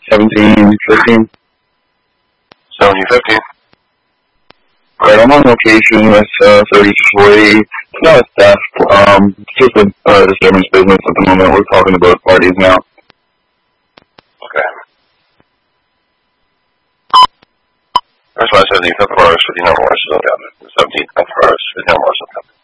1715. 1715. Alright, I'm on location with 33. It's not a theft, it's just a disturbance business at the moment. We're talking about parties now. Okay. That's why I said the 5th Forest, 59 Morrison Avenue. 17th Forest, 59 Morrison Avenue.